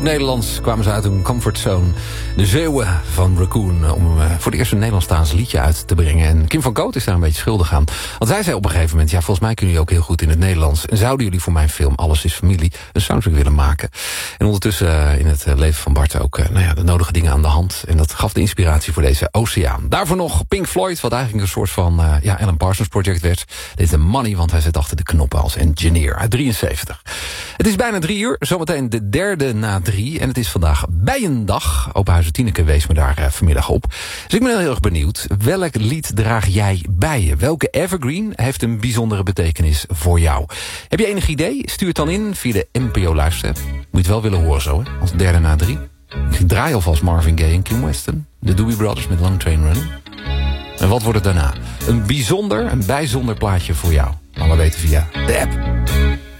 Nederlands kwamen ze uit hun comfortzone. De Zeeuwen van Raccoon. Om voor de eerste Nederlandstaans liedje uit te brengen. En Kim van Koot is daar een beetje schuldig aan. Want zij zei op een gegeven moment... ja, volgens mij kunnen jullie ook heel goed in het Nederlands. En zouden jullie voor mijn film Alles is Familie een soundtrack willen maken? En ondertussen in het leven van Bart ook de nodige dingen aan de hand. En dat gaf de inspiratie voor deze Oceaan. Daarvoor nog Pink Floyd, wat eigenlijk een soort van Alan Parsons Project werd. Dit is de Money, want hij zit achter de knoppen als engineer uit 73. Het is bijna 3 uur, zometeen de derde na 3. En het is vandaag Bijendag. Openhuizen Tineke wees me daar vanmiddag op. Dus ik ben heel erg benieuwd. Welk lied draag jij bij je? Welke evergreen heeft een bijzondere betekenis voor jou? Heb je enig idee? Stuur het dan in via de NPO-luister. Moet je het wel willen horen zo, hè? Als derde na 3. Ik draai alvast Marvin Gaye en Kim Weston. De Doobie Brothers met Long Train Running. En wat wordt het daarna? Een bijzonder plaatje voor jou. Laat maar weten via de app.